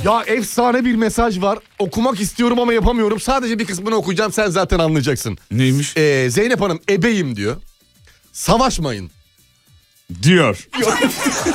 Ya efsane bir mesaj var. Okumak istiyorum ama yapamıyorum. Sadece bir kısmını okuyacağım, sen zaten anlayacaksın. Neymiş? Zeynep Hanım ebeyim diyor. Savaşmayın. Diyor.